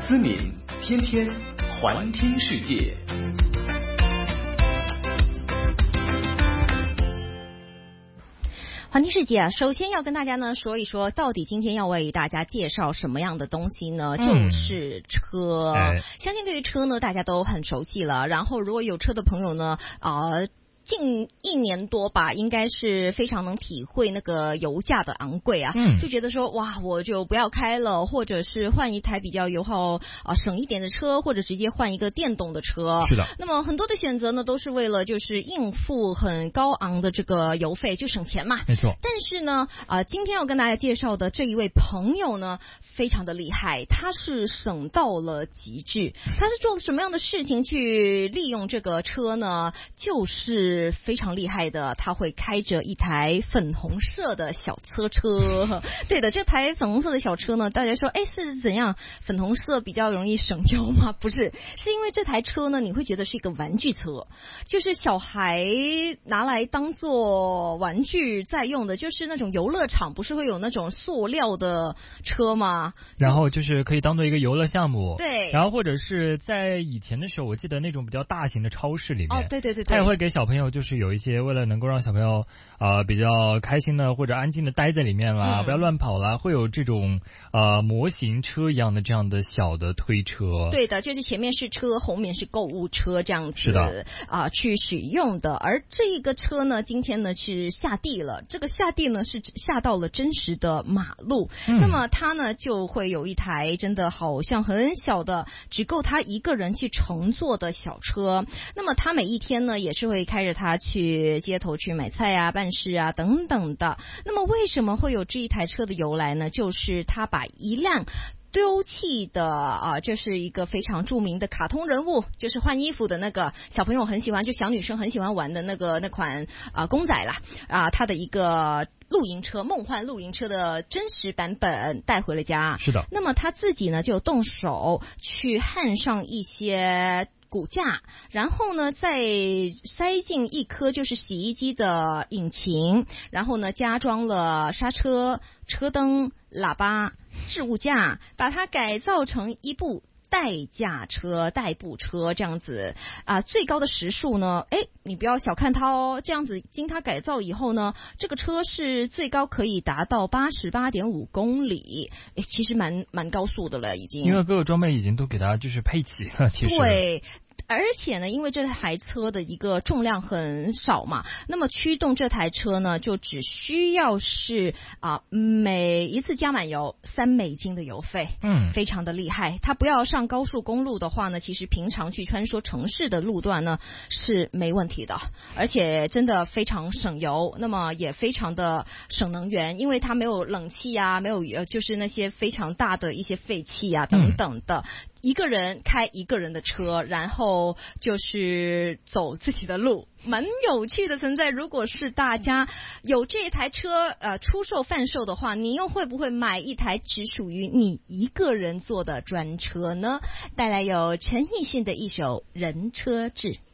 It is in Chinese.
思敏，天天环听世界。 环听世界啊，首先要跟大家呢说一说，到底今天要为大家介绍什么样的东西呢？就是车。相信对于车呢，大家都很熟悉了。然后，如果有车的朋友呢，近1年多吧，应该是非常能体会那个油价的昂贵啊，就觉得说哇，我就不要开了，或者是换一台比较油耗省一点的车，或者直接换一个电动的车。 是的。 那么很多的选择呢，都是为了就是应付很高昂的这个油费，就省钱嘛。 没错。 但是呢，今天要跟大家介绍的这一位朋友呢，非常的厉害，他是省到了极致。他是做了什么样的事情去利用这个车呢？就是非常厉害的，他会开着一台粉红色的小车。对的，这台粉红色的小车呢，大家说，是怎样？粉红色比较容易省油吗？不是，是因为这台车呢，你会觉得是一个玩具车，就是小孩拿来当做玩具在用的，就是那种游乐场不是会有那种塑料的车吗？ 然后就是可以当做一个游乐项目。 对。 然后或者是在以前的时候，我记得那种比较大型的超市里面， 对， 他也会给小朋友就是有一些为了能够让小朋友比较开心的或者安静的待在里面啦，不要乱跑啦，会有这种模型车一样的这样的小的推车。 对的，就是前面是车，后面是购物车这样子。 是的。 去使用的。而这个车呢，今天呢是下地了，这个下地呢是下到了真实的马路。那么它呢就会有一台真的好像很小的，只够他一个人去乘坐的小车。那么他每一天呢也是会开着它去街头去买菜啊、办事啊等等的。那么为什么会有这一台车的由来呢？就是他把一辆丢弃的这是一个非常著名的卡通人物，就是换衣服的那个小朋友很喜欢，就小女生很喜欢玩的那款公仔啦他的一个露营车，梦幻露营车的真实版本带回了家。 是的。 那么他自己呢就动手去焊上一些骨架，然后呢再塞进一颗就是洗衣机的引擎，然后呢加装了刹车、车灯、喇叭、置物架，把它改造成一部代驾车、代步车这样子最高的时速呢，你不要小看它哦，这样子经它改造以后呢，这个车是最高可以达到88.5公里，其实蛮高速的了已经。 因为各个装备已经都给它就是配齐了，其实。 对。而且呢，因为这台车的一个重量很少嘛，那么驱动这台车呢，就只需要是每一次加满油$3的油费，非常的厉害。它不要上高速公路的话呢，其实平常去穿梭城市的路段呢是没问题的，而且真的非常省油，那么也非常的省能源，因为它没有冷气啊，没有就是那些非常大的一些废气啊等等的。一个人开一个人的车，然后就是走自己的路，蛮有趣的存在。如果是大家有这台车出售贩售的话，你又会不会买一台只属于你一个人坐的专车呢？带来有陈奕迅的一首《人车志》。